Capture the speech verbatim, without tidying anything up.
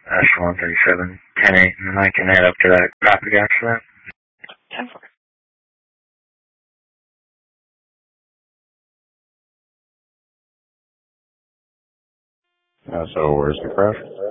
Astro one thirty-seven, ten eight, and then I can head up to that rapid accident. ten four. Uh, so where's the crash?